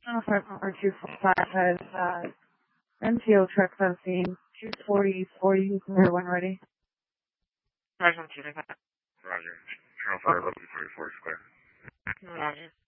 Alpha number 245 has MTO trucks on scene. 240, you can clear when ready. Roger, 245. Roger. Channel 5, 1134 square. Roger.